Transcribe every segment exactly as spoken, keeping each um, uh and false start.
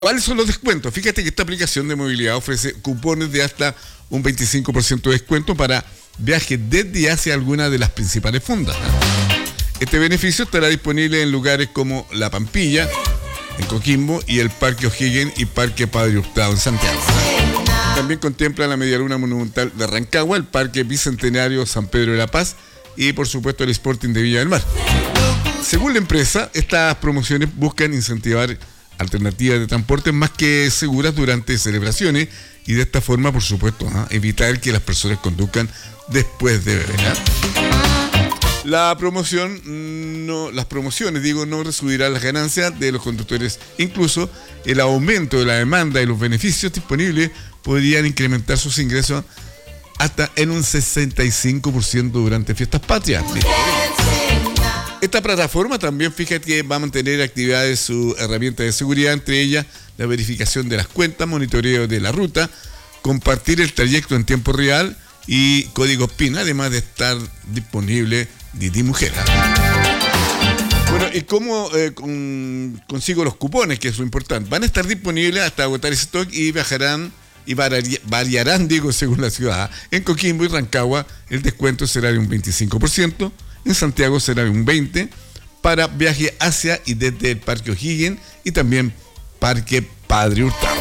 ¿Cuáles son los descuentos? Fíjate que esta aplicación de movilidad ofrece cupones de hasta un veinticinco por ciento de descuento para viajes desde y hacia alguna de las principales fundas. Este beneficio estará disponible en lugares como La Pampilla, en Coquimbo, y el Parque O'Higgins y Parque Padre Hurtado en Santiago. También contempla la Medialuna Monumental de Rancagua, el Parque Bicentenario San Pedro de la Paz y, por supuesto, el Sporting de Viña del Mar. Según la empresa, estas promociones buscan incentivar alternativas de transporte más que seguras durante celebraciones y de esta forma, por supuesto, ¿eh? evitar que las personas conduzcan después de beber. ¿eh? La promoción, no, las promociones, digo, no reducirán las ganancias de los conductores. Incluso el aumento de la demanda y los beneficios disponibles podrían incrementar sus ingresos hasta en un sesenta y cinco por ciento durante fiestas patrias. Esta plataforma también, fíjate, que va a mantener actividades su herramienta de seguridad, entre ellas la verificación de las cuentas, monitoreo de la ruta, compartir el trayecto en tiempo real y códigos PIN, además de estar disponible Didi Mujer. Bueno, ¿y cómo eh, con, consigo los cupones, que es lo importante? Van a estar disponibles hasta agotar ese stock y viajarán y variarán, digo, según la ciudad. En Coquimbo y Rancagua el descuento será de un veinticinco por ciento. En Santiago será de un veinte por ciento para viaje hacia y desde el Parque O'Higgins y también Parque Padre Hurtado.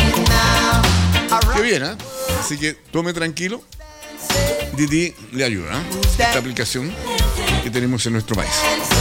Qué bien, ¿eh? Así que tome tranquilo. Didi le ayuda, ¿eh? Esta aplicación que tenemos en nuestro país.